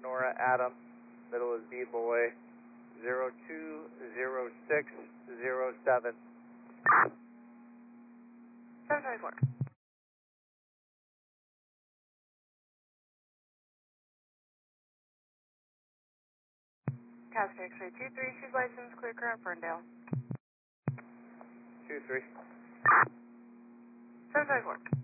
Nora Adam, middle is B-Boy, 020607. 724. Cascade X-ray 23, she's licensed, clear current, Ferndale. 23. 724.